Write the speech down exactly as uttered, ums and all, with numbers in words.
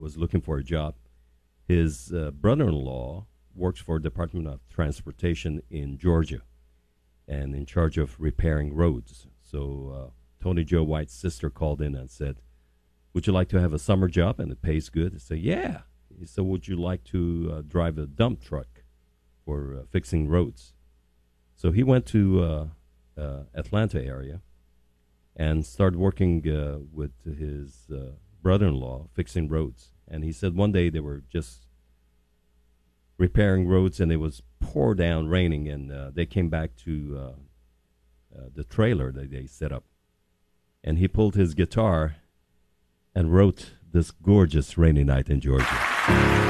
was looking for a job. His uh, brother-in-law works for Department of Transportation in Georgia and in charge of repairing roads. So uh, Tony Joe White's sister called in and said, would you like to have a summer job and it pays good? I said, yeah. He said, would you like to uh, drive a dump truck for uh, fixing roads? So he went to uh, uh, Atlanta area and started working uh, with his uh, brother-in-law fixing roads. And he said one day they were just repairing roads and it was pour down raining, and uh, they came back to uh, uh, the trailer that they set up. And he pulled his guitar and wrote this gorgeous rainy night in Georgia.